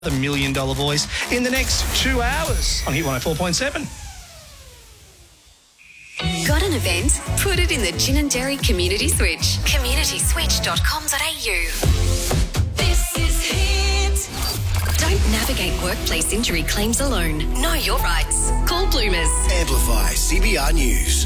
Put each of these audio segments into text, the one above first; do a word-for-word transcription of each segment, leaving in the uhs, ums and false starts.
The Million Dollar Voice in the next two hours on Hit one oh four point seven. Got an event? Put it in the Gin and Dairy Community Switch. community switch dot com dot a u. This is Hit. Don't navigate workplace injury claims alone. Know your rights. Call Bloomers. Amplify C B R News.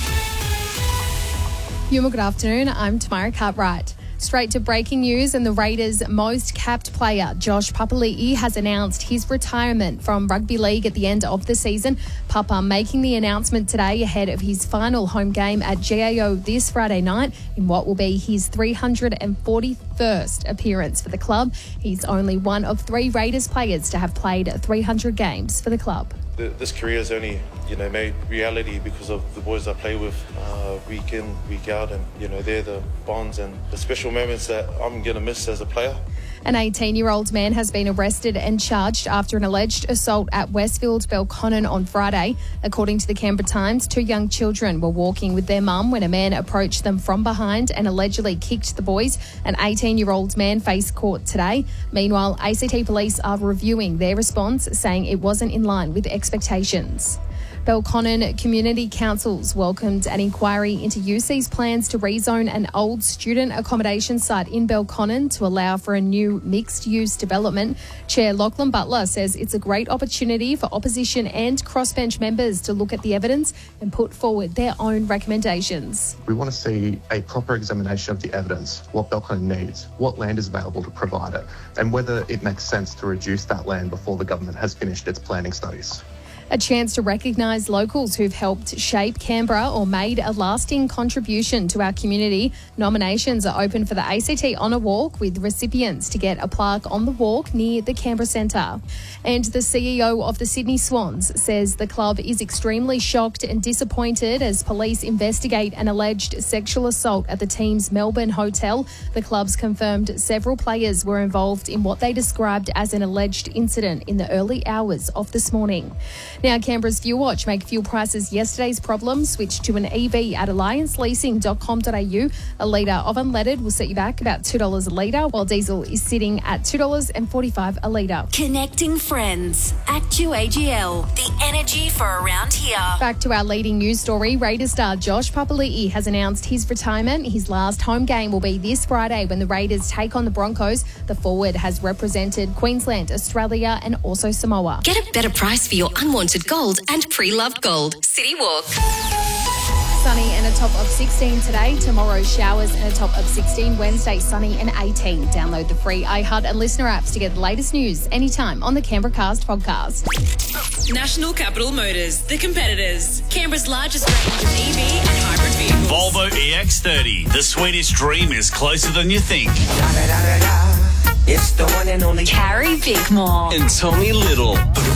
Yuma, good afternoon. I'm Tamara Cartwright. Straight to breaking news, and the Raiders' most capped player, Josh Papali'i, has announced his retirement from rugby league at the end of the season. Papa making the announcement today ahead of his final home game at G A O this Friday night in what will be his three hundred forty-first appearance for the club. He's only one of three Raiders players to have played three hundred games for the club. This career is only, you know, made reality because of the boys I play with uh, week in, week out, and, you know, they're the bonds and the special moments that I'm going to miss as a player. An eighteen-year-old man has been arrested and charged after an alleged assault at Westfield Belconnen on Friday. According to the Canberra Times, two young children were walking with their mum when a man approached them from behind and allegedly kicked the boys. An eighteen-year-old man faced court today. Meanwhile, A C T police are reviewing their response, saying it wasn't in line with expectations. Belconnen Community Councils welcomed an inquiry into U C's plans to rezone an old student accommodation site in Belconnen to allow for a new mixed-use development. Chair Lachlan Butler says it's a great opportunity for opposition and crossbench members to look at the evidence and put forward their own recommendations. We want to see a proper examination of the evidence, what Belconnen needs, what land is available to provide it, and whether it makes sense to reduce that land before the government has finished its planning studies. A chance to recognise locals who've helped shape Canberra or made a lasting contribution to our community. Nominations are open for the A C T Honour Walk, with recipients to get a plaque on the walk near the Canberra Centre. And the C E O of the Sydney Swans says the club is extremely shocked and disappointed as police investigate an alleged sexual assault at the team's Melbourne hotel. The club's confirmed several players were involved in what they described as an alleged incident in the early hours of this morning. Now, Canberra's Fuel Watch make fuel prices yesterday's problem. Switch to an E V at alliance leasing dot com dot a u. A litre of unleaded will set you back about two dollars a litre, while diesel is sitting at two dollars forty-five a litre. Connecting friends. Act two A G L. The energy for around here. Back to our leading news story. Raiders star Josh Papali'i has announced his retirement. His last home game will be this Friday when the Raiders take on the Broncos. The forward has represented Queensland, Australia and also Samoa. Get a better price for your unwanted gold and pre-loved gold. City Walk. Sunny and a top of sixteen today. Tomorrow, showers and a top of sixteen. Wednesday, sunny and eighteen. Download the free iHeart and Listener apps to get the latest news anytime on the Canberra Cast podcast. National Capital Motors, the competitors. Canberra's largest range of E V and hybrid vehicles. Volvo E X thirty. The Swedish dream is closer than you think. It's the one and only Carrie Bickmore. And Tommy Little.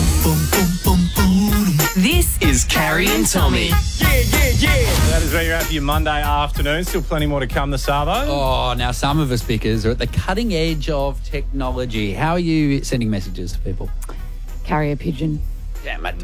This is Carrie and Tommy. Yeah, yeah, yeah. That is where you're at for your Monday afternoon. Still plenty more to come this Savo. Oh, now some of us pickers are at the cutting edge of technology. How are you sending messages to people? Carrier pigeon. Damn it.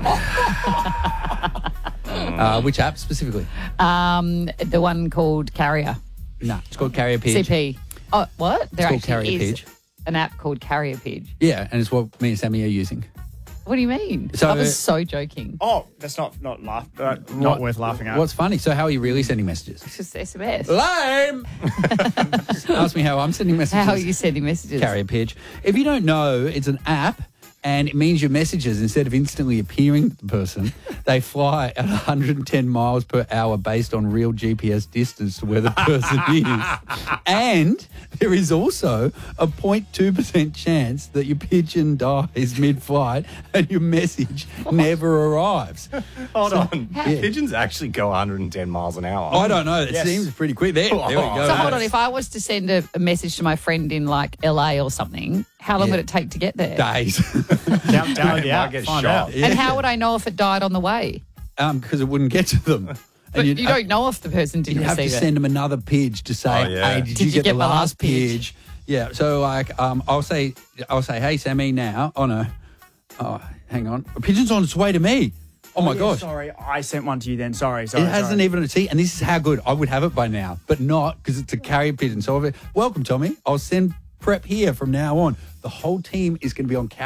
uh, which app specifically? Um, the one called Carrier. No, it's called Carrier Pidge. C P. Oh, what? There it's called actually Carrier is Pidge. An app called Carrier Pidge. Yeah, and it's what me and Sammy are using. What do you mean? So, I was so joking. Oh, that's not not laugh, uh, not worth laughing at. What's funny? So how are you really sending messages? It's just S M S. Lame! Ask me how I'm sending messages. How are you sending messages? Carrier Pidge. If you don't know, it's an app. And it means your messages, instead of instantly appearing to the person, they fly at one hundred ten miles per hour based on real G P S distance to where the person is. And there is also a zero point two percent chance that your pigeon dies mid-flight and your message never arrives. Hold so, on. Yeah. Pigeons actually go one hundred ten miles an hour. I don't know. It Yes. seems pretty quick. There, there we go. So hold on, if I was to send a, a message to my friend in like L A or something, how long Yeah. would it take to get there? Days. Down, down, yeah, get Find shot. out. Yeah. And how would I know if it died on the way? Um, because it wouldn't get to them. But you'd- you don't know if the person didn't You'd have to receive it. send them another pidge to say, Oh, yeah. hey, did, Did you, you get, get the my last last pidge? pidge? Yeah, so like um, I'll say, I'll say, hey, Sammy, now. Oh, no. Oh, hang on. A pigeon's on its way to me. Oh, my yeah, gosh. Sorry, I sent one to you then. Sorry, sorry. It hasn't sorry. even, see, and this is how good. I would have it by now, but not because it's a carrier pigeon. So, I've, welcome, Tommy. I'll send prep here from now on. The whole team is going to be on